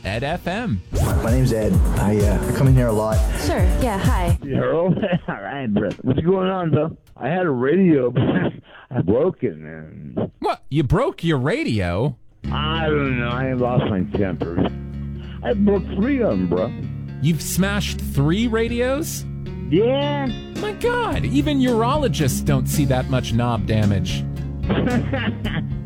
Ed FM. My name's Ed. I come in here a lot. Sure, yeah, hi. Harold? All right, brother. What's going on, though? I had a radio, but I broke it, man. What? You broke your radio? I don't know. I lost my temper. I broke 3 of them, bro. You've smashed 3 radios? Yeah? My God, even urologists don't see that much knob damage.